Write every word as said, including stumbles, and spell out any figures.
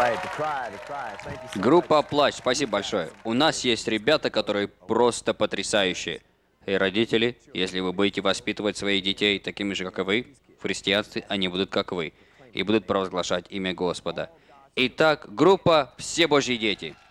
Группа «Плач», спасибо большое. У нас есть ребята, которые просто потрясающие. И родители, если вы будете воспитывать своих детей такими же, как и вы, в христианстве, они будут как вы, и будут провозглашать имя Господа. Итак, группа «Все Божьи дети».